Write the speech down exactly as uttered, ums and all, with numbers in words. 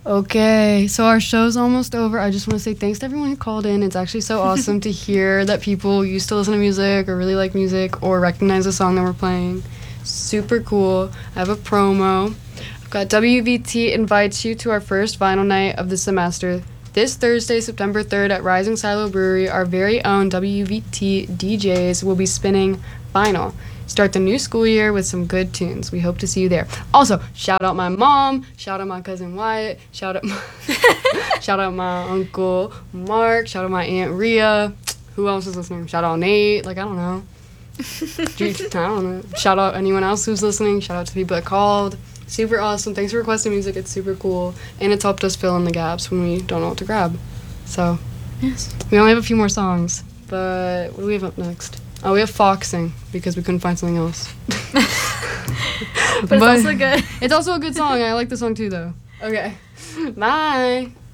Okay, so our show's almost over. I just want to say thanks to everyone who called in. It's actually so awesome to hear that people used to listen to music or really like music or recognize the song that we're playing. Super cool. I have a promo. I've got W V T invites you to our first vinyl night of the semester. This Thursday, September third at Rising Silo Brewery, our very own W V T D Js will be spinning vinyl. Start the new school year with some good tunes. We hope to see you there. Also, shout out my mom, shout out my cousin Wyatt, shout out my, shout out my uncle Mark, shout out my aunt Rhea. Who else is listening? Shout out Nate. Like, I don't know. I don't know. Shout out anyone else who's listening. Shout out to people that called. Super awesome. Thanks for requesting music. It's super cool. And it's helped us fill in the gaps when we don't know what to grab. So, yes. We only have a few more songs. But what do we have up next? Oh, we have Foxing because we couldn't find something else. but, but it's also good. It's also a good song. I like the song too, though. Okay. Bye.